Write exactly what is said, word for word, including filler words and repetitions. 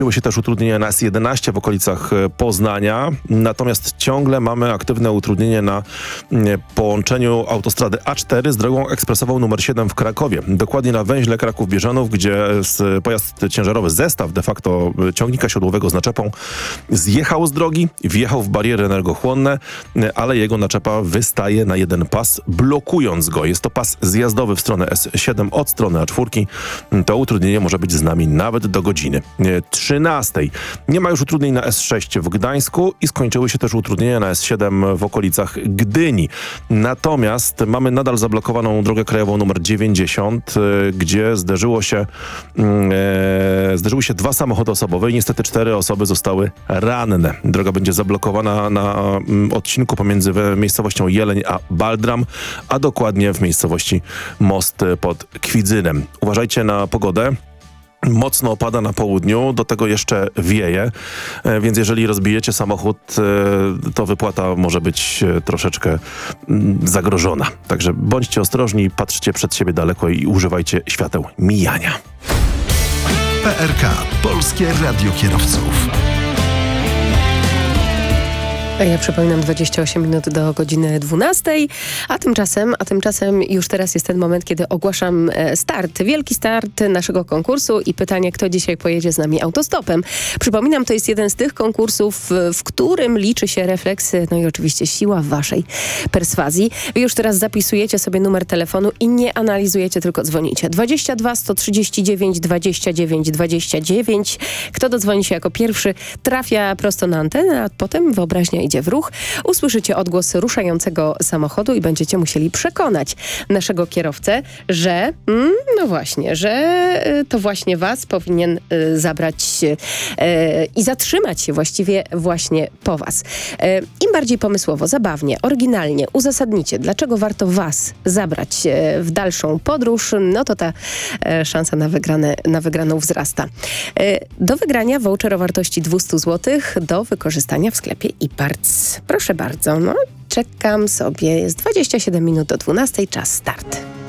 Pojawiły się też utrudnienia na S jedenaście w okolicach Poznania, natomiast ciągle mamy aktywne utrudnienie na połączeniu autostrady A cztery z drogą ekspresową numer siedem w Krakowie. Dokładnie na węźle Kraków-Bieżanów, gdzie pojazd ciężarowy, zestaw de facto ciągnika siodłowego z naczepą zjechał z drogi, wjechał w bariery energochłonne, ale jego naczepa wystaje na jeden pas, blokując go. Jest to pas zjazdowy w stronę S siedem od strony A cztery. To utrudnienie może być z nami nawet do godziny trzynastej. Nie ma już utrudnień na S sześć w Gdańsku i skończyły się też utrudnienia na S siedem w okolicach Gdyni. Natomiast mamy nadal zablokowaną drogę krajową numer dziewięćdziesiąt, gdzie zderzyło się, e, zderzyły się dwa samochody osobowe i niestety cztery osoby zostały ranne. Droga będzie zablokowana na odcinku pomiędzy miejscowością Jeleń a Baldram, a dokładnie w miejscowości Most pod Kwidzynem. Uważajcie na pogodę. Mocno opada na południu, do tego jeszcze wieje, więc jeżeli rozbijecie samochód, to wypłata może być troszeczkę zagrożona. Także bądźcie ostrożni, patrzcie przed siebie daleko i używajcie świateł mijania. P R K. Polskie Radio Kierowców. Ja przypominam, dwadzieścia osiem minut do godziny dwunastej, a tymczasem, a tymczasem już teraz jest ten moment, kiedy ogłaszam start, wielki start naszego konkursu i pytanie, kto dzisiaj pojedzie z nami autostopem. Przypominam, to jest jeden z tych konkursów, w którym liczy się refleks, no i oczywiście siła waszej perswazji. Wy już teraz zapisujecie sobie numer telefonu i nie analizujecie, tylko dzwonicie. dwadzieścia dwa sto trzydzieści dziewięć dwadzieścia dziewięć dwadzieścia dziewięć. Kto dodzwoni się jako pierwszy, trafia prosto na antenę, a potem wyobraźnia idzie w ruch. Usłyszycie odgłos ruszającego samochodu i będziecie musieli przekonać naszego kierowcę, że mm, no właśnie, że to właśnie was powinien y, zabrać y, i zatrzymać się właściwie właśnie po was. Y, Im bardziej pomysłowo, zabawnie, oryginalnie uzasadnicie, dlaczego warto was zabrać y, w dalszą podróż, no to ta y, szansa na, wygrane, na wygraną wzrasta. Y, do wygrania voucher o wartości dwieście złotych do wykorzystania w sklepie iParts. Proszę bardzo, no czekam sobie, jest dwadzieścia siedem minut do dwunastej, czas start.